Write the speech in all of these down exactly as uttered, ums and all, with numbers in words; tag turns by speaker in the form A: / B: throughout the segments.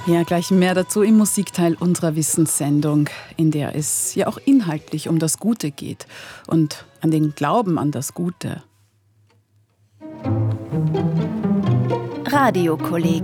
A: Ja, gleich mehr dazu im Musikteil unserer Wissenssendung, in der es ja auch inhaltlich um das Gute geht und an den Glauben an das Gute.
B: Radiokolleg.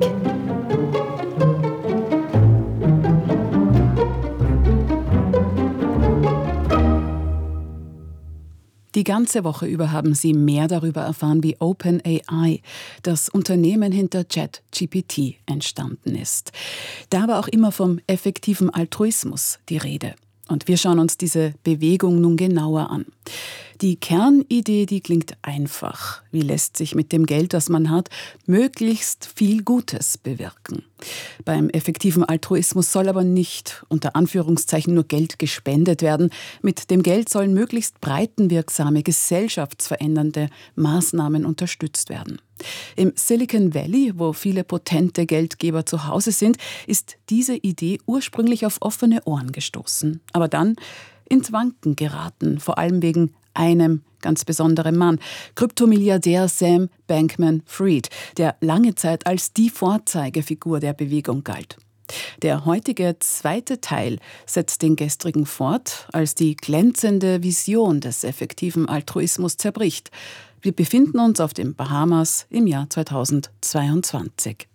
A: Die ganze Woche über haben Sie mehr darüber erfahren, wie OpenAI, das Unternehmen hinter ChatGPT, entstanden ist. Da war auch immer vom effektiven Altruismus die Rede. Und wir schauen uns diese Bewegung nun genauer an. Die Kernidee, die klingt einfach. Wie lässt sich mit dem Geld, das man hat, möglichst viel Gutes bewirken? Beim effektiven Altruismus soll aber nicht, unter Anführungszeichen, nur Geld gespendet werden. Mit dem Geld sollen möglichst breitenwirksame, gesellschaftsverändernde Maßnahmen unterstützt werden. Im Silicon Valley, wo viele potente Geldgeber zu Hause sind, ist diese Idee ursprünglich auf offene Ohren gestoßen. Aber dann ins Wanken geraten, vor allem wegen einem ganz besonderen Mann, Kryptomilliardär Sam Bankman-Fried, der lange Zeit als die Vorzeigefigur der Bewegung galt. Der heutige zweite Teil setzt den gestrigen fort, als die glänzende Vision des effektiven Altruismus zerbricht. Wir befinden uns auf den Bahamas im Jahr zweitausendzweiundzwanzig.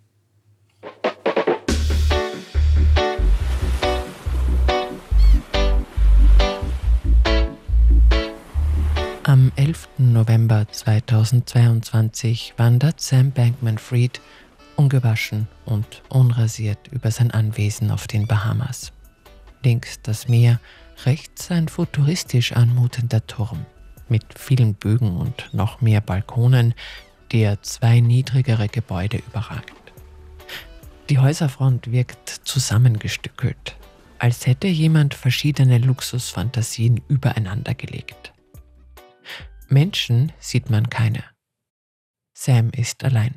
C: Am elften November zweitausendzweiundzwanzig wandert Sam Bankman-Fried ungewaschen und unrasiert über sein Anwesen auf den Bahamas. Links das Meer, rechts ein futuristisch anmutender Turm mit vielen Bögen und noch mehr Balkonen, der zwei niedrigere Gebäude überragt. Die Häuserfront wirkt zusammengestückelt, als hätte jemand verschiedene Luxusfantasien übereinander gelegt. Menschen sieht man keine. Sam ist allein.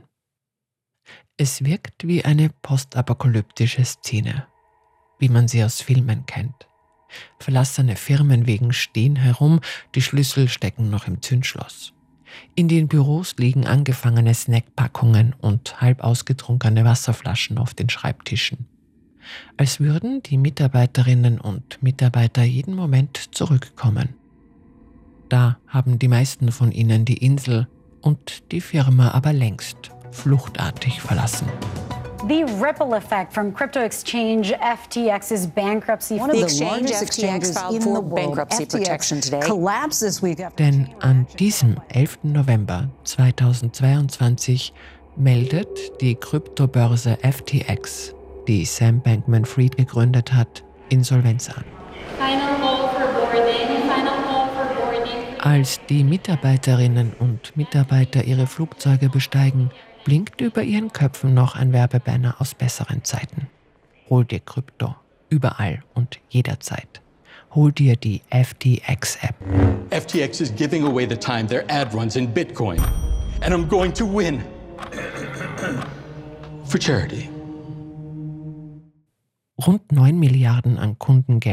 C: Es wirkt wie eine postapokalyptische Szene, wie man sie aus Filmen kennt. Verlassene Firmenwegen stehen herum, die Schlüssel stecken noch im Zündschloss. In den Büros liegen angefangene Snackpackungen und halb ausgetrunkene Wasserflaschen auf den Schreibtischen. Als würden die Mitarbeiterinnen und Mitarbeiter jeden Moment zurückkommen. Da haben die meisten von ihnen die Insel und die Firma aber längst fluchtartig verlassen.
D: The ripple effect from crypto exchange F T X's bankruptcy.
E: One of the largest exchanges in the world, F T X, collapses week after.
C: Denn an diesem elften November zweitausendzweiundzwanzig meldet die Kryptobörse F T X, die Sam Bankman-Fried gegründet hat, Insolvenz an.
F: Final call for boarding. Final call for boarding.
C: Als die Mitarbeiterinnen und Mitarbeiter ihre Flugzeuge besteigen, blinkt über ihren Köpfen noch ein Werbebanner aus besseren Zeiten. Hol dir Krypto, überall und jederzeit. Hol dir die F T X-App.
G: F T X is giving away the time their ad runs in Bitcoin. And I'm going to win. For charity.
C: Rund neun Milliarden an Kundengeld